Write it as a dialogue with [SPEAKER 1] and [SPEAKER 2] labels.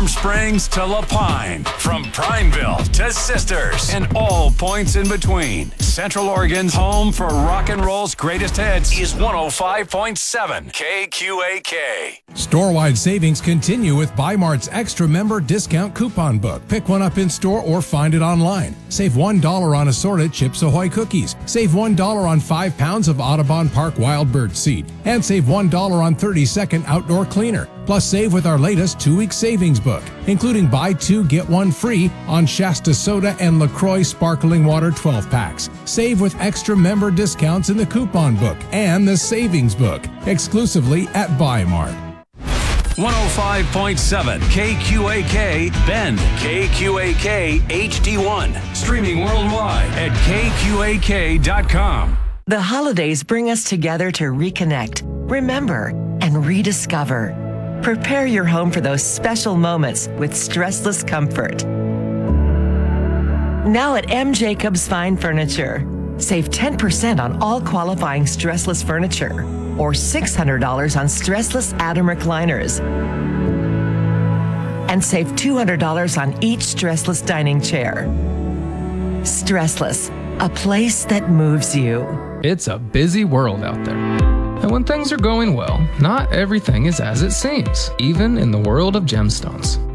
[SPEAKER 1] Warm Springs to Lapine, from Prineville to Sisters, and all points in between. Central Oregon's home for rock and roll's greatest hits is 105.7 KQAK.
[SPEAKER 2] Store-wide savings continue with Bi-Mart's Extra Member Discount Coupon Book. Pick one up in store or find it online. Save $1 on assorted Chips Ahoy cookies. Save $1 on 5 pounds of Audubon Park Wild Bird seed. And save $1 on 30-second outdoor cleaner. Plus, save with our latest 2-week savings book, including buy 2, get 1 free on Shasta Soda and LaCroix Sparkling Water 12 packs. Save with extra member discounts in the coupon book and the savings book, exclusively at Bi-Mart.
[SPEAKER 1] 105.7 KQAK Bend, KQAK HD1, streaming worldwide at KQAK.com.
[SPEAKER 3] The holidays bring us together to reconnect, remember, and rediscover. Prepare your home for those special moments with stressless comfort. Now at M. Jacobs Fine Furniture, save 10% on all qualifying stressless furniture or $600 on stressless Adam recliners. And save $200 on each stressless dining chair. Stressless, a place that moves you.
[SPEAKER 4] It's a busy world out there. And when things are going well, not everything is as it seems, even in the world of gemstones.